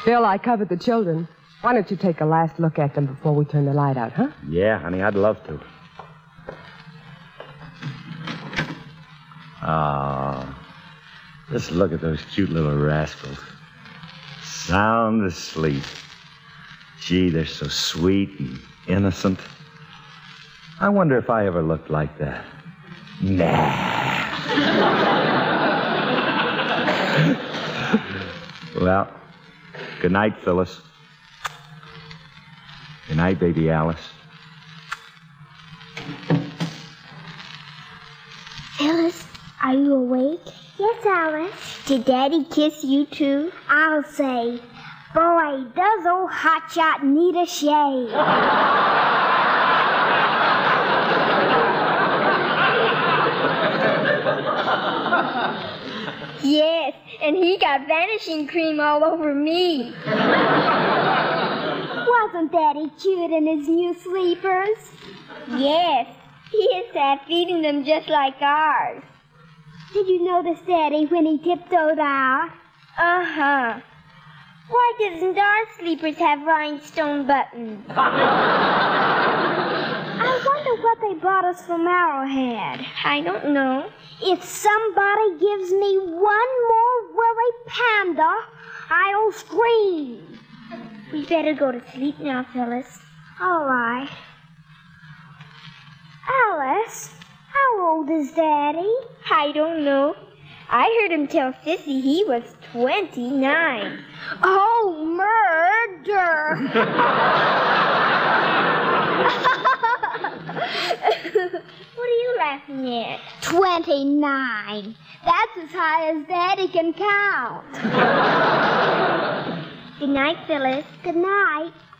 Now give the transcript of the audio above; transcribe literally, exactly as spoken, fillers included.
Phil, I covered the children. Why don't you take a last look at them before we turn the light out, huh? Yeah, honey, I'd love to. Ah, just look at those cute little rascals. Sound asleep. Gee, they're so sweet and innocent. I wonder if I ever looked like that. Nah. Well, good night, Phyllis. Good night, baby Alice. Phyllis, are you awake? Yes, Alice. Did Daddy kiss you, too? I'll say, boy, does old hotshot need a shave. Yes, and he got vanishing cream all over me. Wasn't Daddy cute in his new sleepers? Yes, he is uh, feeding them just like ours. Did you notice Daddy when he tiptoed out? Uh-huh. Why doesn't our sleepers have rhinestone buttons? I wonder what they brought us from Arrowhead. I don't know. If somebody gives me one more woolly panda, I'll scream. We better go to sleep now, Phyllis. All right. Alice, how old is Daddy? I don't know. I heard him tell Sissy he was twenty-nine. Oh, murder! What are you laughing at? Twenty-nine. That's as high as Daddy can count. Good night, Phyllis. Good night.